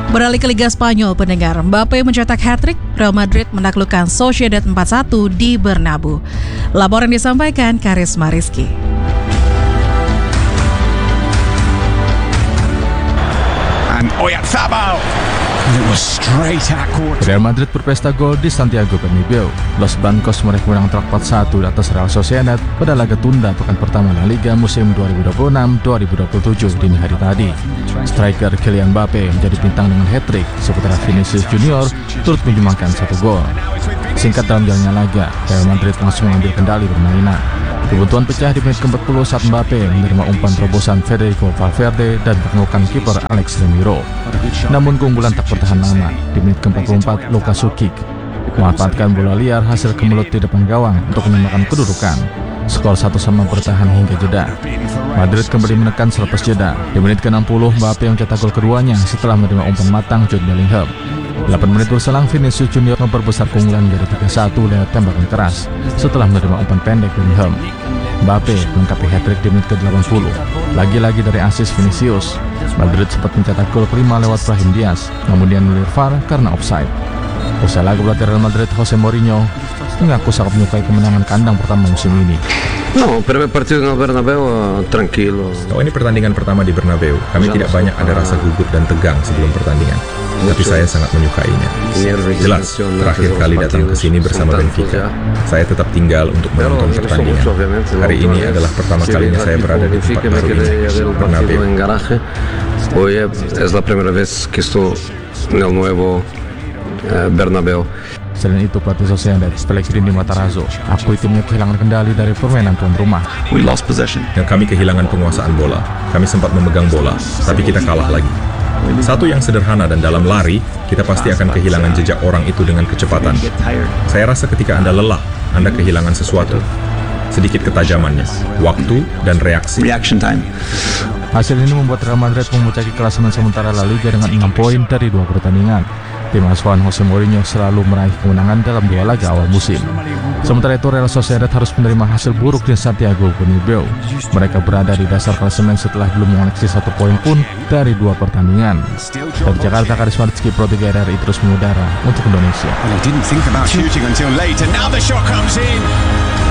Beralih ke Liga Spanyol, pendengar, Mbappe mencetak hat-trick, Real Madrid menaklukkan Sociedad 4-1 di Bernabeu. Laporan disampaikan Karisma Rizky. And Oyarzabal. It was straight at court. Real Madrid berpesta gol di Santiago Bernabeu. Los Blancos meraih kemenangan telak 4-1 di atas Real Sociedad pada laga tunda pekan pertama La Liga musim 2026-2027 dini hari tadi. Striker Kylian Mbappe menjadi bintang dengan hat-trick, sementara Vinicius Junior turut menyumbangkan 1 gol. Singkat dalam jalannya laga, Real Madrid langsung mengambil kendali permainan. Kebuntuan pecah di menit ke-40 saat Mbappe menerima umpan terobosan Federico Valverde dan menemukan kiper Alex Remiro. Namun keunggulan tak bertahan lama. Di menit ke-44, Lukas Sukic memanfaatkan bola liar hasil kemelut di depan gawang untuk menyamakan kedudukan. Skor 1-1 bertahan hingga jeda. Madrid kembali menekan selepas jeda. Di menit ke-60, Mbappe mencetak gol keduanya setelah menerima umpan matang Jude Bellingham. 8 menit berselang, Vinicius Junior memperbesar keunggulan dari 3-1 lewat tembakan keras setelah menerima umpan pendek Bellingham. Mbappe melengkapi hat-trick di menit ke-80. Lagi-lagi dari asis Vinicius, Madrid sempat mencetak gol kelima lewat Brahim Diaz, namun dia anulir VAR karena offside. Usai laga, pelatih Real Madrid Jose Mourinho mengaku sangat menyukai kemenangan kandang pertama musim ini. No, primer partido en el Bernabéu tranquilo. Oh, ini pertandingan pertama di Bernabeu. Kami tidak banyak ada rasa gugup dan tegang sebelum pertandingan. Tapi saya sangat menyukainya. Jelas, terakhir kali datang ke sini bersama Benfica, saya tetap tinggal untuk menonton pertandingan. Hari ini adalah pertama kalinya saya berada di tempat baru ini, Bernabeu. Hoy es la primera vez que estoy en el nuevo Bernabéu. Selain itu, pelatih Sociedad Pellegrini Matarazzo akui timnya kehilangan kendali dari permainan tuan rumah. We lost possession. Dan kami kehilangan penguasaan bola. Kami sempat memegang bola, tapi kita kalah lagi. Satu yang sederhana dan dalam lari, kita pasti akan kehilangan jejak orang itu dengan kecepatan. Saya rasa ketika Anda lelah, Anda kehilangan sesuatu. Sedikit ketajamannya, waktu dan reaksi. Reaction time. Hasil ini membuat Real Madrid memuncaki klasemen sementara La Liga dengan 6 poin dari 2 pertandingan. Tim asuhan Jose Mourinho selalu meraih kemenangan dalam 2 laga awal musim. Sementara itu, Real Sociedad harus menerima hasil buruk di Santiago Bernabeu. Mereka berada di dasar klasemen setelah belum mengoleksi 1 poin pun dari 2 pertandingan. Dari Jakarta, Karisma Rizky, Pro 3 RRI terus mengudara untuk Indonesia. Well, he didn't think about shooting until late, and now the shot comes in.